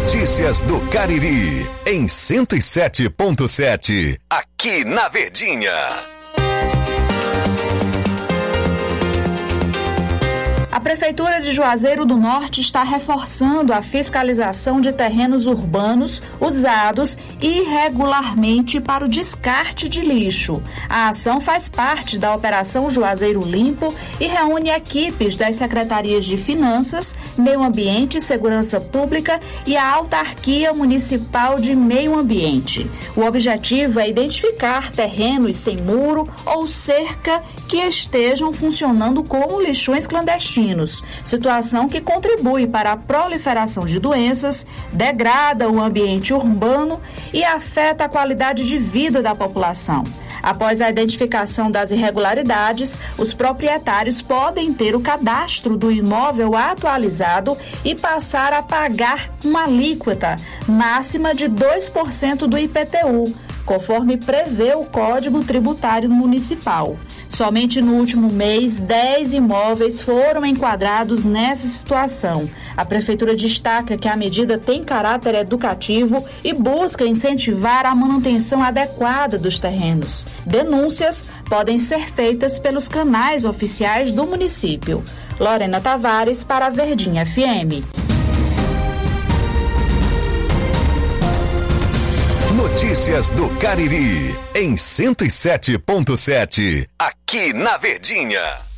Notícias do Cariri, em 107.7, aqui na Verdinha. A Prefeitura de Juazeiro do Norte está reforçando a fiscalização de terrenos urbanos usados irregularmente para o descarte de lixo. A ação faz parte da Operação Juazeiro Limpo e reúne equipes das Secretarias de Finanças, Meio Ambiente e Segurança Pública e a Autarquia Municipal de Meio Ambiente. O objetivo é identificar terrenos sem muro ou cerca que estejam funcionando como lixões clandestinos, situação que contribui para a proliferação de doenças, degrada o ambiente urbano e afeta a qualidade de vida da população. Após a identificação das irregularidades, os proprietários podem ter o cadastro do imóvel atualizado e passar a pagar uma alíquota máxima de 2% do IPTU, conforme prevê o Código Tributário Municipal. Somente no último mês, 10 imóveis foram enquadrados nessa situação. A Prefeitura destaca que a medida tem caráter educativo e busca incentivar a manutenção adequada dos terrenos. Denúncias podem ser feitas pelos canais oficiais do município. Lorena Tavares para a Verdinha FM. Notícias do Cariri, em 107.7, aqui na Verdinha.